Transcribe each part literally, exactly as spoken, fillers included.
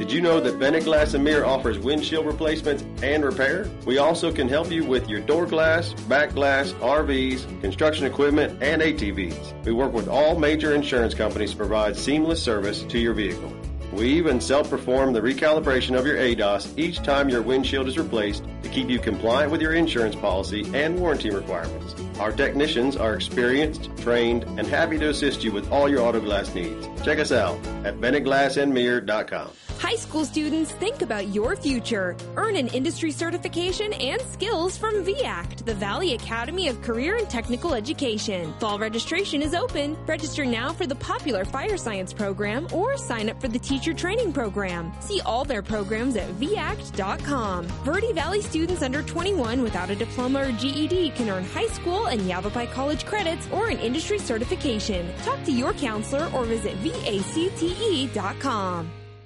Did you know that Bennett Glass and Mirror offers windshield replacements and repair? We also can help you with your door glass, back glass, R Vs, construction equipment, and A T Vs. We work with all major insurance companies to provide seamless service to your vehicle. We even self-perform the recalibration of your A D O S each time your windshield is replaced to keep you compliant with your insurance policy and warranty requirements. Our technicians are experienced, trained, and happy to assist you with all your auto glass needs. Check us out at Bennett Glass and Mirror dot com. High school students, think about your future. Earn an industry certification and skills from V A C T, the Valley Academy of Career and Technical Education. Fall registration is open. Register now for the popular Fire Science program or sign up for the Teacher Training program. See all their programs at V A C T dot com. Verde Valley students under twenty-one without a diploma or G E D can earn high school and Yavapai College credits or an industry certification. Talk to your counselor or visit V A C T E dot com.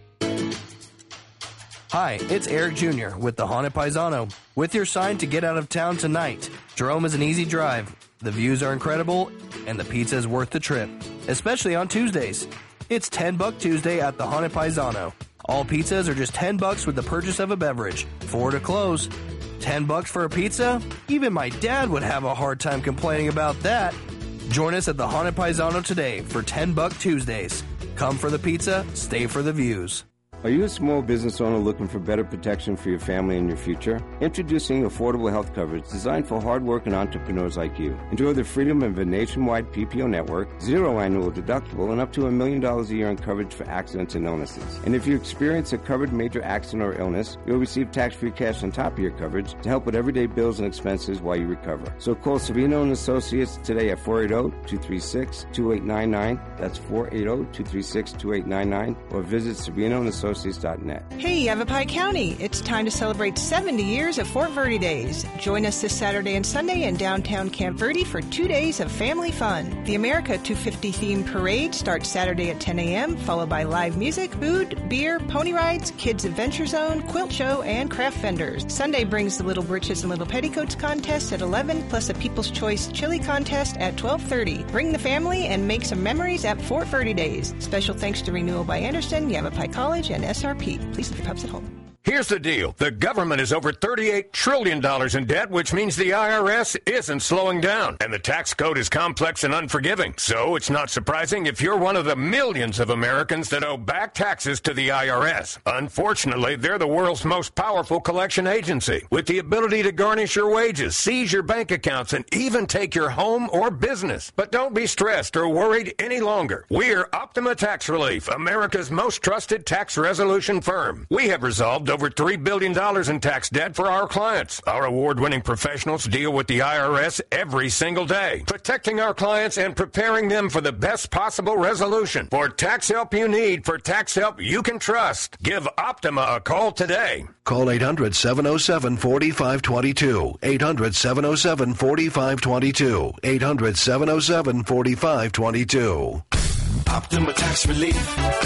Hi, it's Eric Junior with the Haunted Paisano. With your sign to get out of town tonight, Jerome is an easy drive. The views are incredible, and the pizza is worth the trip, especially on Tuesdays. It's ten buck Tuesday at the Haunted Paisano. All pizzas are just ten bucks with the purchase of a beverage. Four to close. ten bucks for a pizza? Even my dad would have a hard time complaining about that. Join us at the Haunted Paisano today for ten buck Tuesdays. Come for the pizza, stay for the views. Are you a small business owner looking for better protection for your family and your future? Introducing affordable health coverage designed for hardworking entrepreneurs like you. Enjoy the freedom of a nationwide P P O network, zero annual deductible, and up to a million dollars a year in coverage for accidents and illnesses. And if you experience a covered major accident or illness, you'll receive tax-free cash on top of your coverage to help with everyday bills and expenses while you recover. So call Savino and Associates today at four eight zero, two three six, two eight nine nine. That's four eight zero, two three six, two eight nine nine. Or visit Savino and Associates. Hey, Yavapai County, it's time to celebrate seventy years of Fort Verde Days. Join us this Saturday and Sunday in downtown Camp Verde for two days of family fun. The America two fifty themed parade starts Saturday at ten a.m., followed by live music, food, beer, pony rides, kids adventure zone, quilt show, and craft vendors. Sunday brings the Little Britches and Little Petticoats contest at eleven, plus a People's Choice chili contest at twelve thirty. Bring the family and make some memories at Fort Verde Days. Special thanks to Renewal by Anderson, Yavapai College, and S R P. Please leave your pups at home. Here's the deal. The government is over thirty-eight trillion dollars in debt, which means the I R S isn't slowing down. And the tax code is complex and unforgiving. So it's not surprising if you're one of the millions of Americans that owe back taxes to the I R S. Unfortunately, they're the world's most powerful collection agency, with the ability to garnish your wages, seize your bank accounts, and even take your home or business. But don't be stressed or worried any longer. We're Optima Tax Relief, America's most trusted tax resolution firm. We have resolved over three billion dollars in tax debt for our clients. Our award-winning professionals deal with the I R S every single day, protecting our clients and preparing them for the best possible resolution. For tax help you need, for tax help you can trust, give Optima a call today. Call eight hundred, seven oh seven, four five two two, eight hundred, seven oh seven, four five two two, eight hundred, seven oh seven, four five two two. Optima Tax Relief.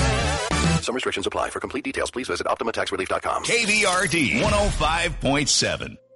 Some restrictions apply. For complete details, please visit Optima Tax Relief dot com. K V R D one oh five point seven.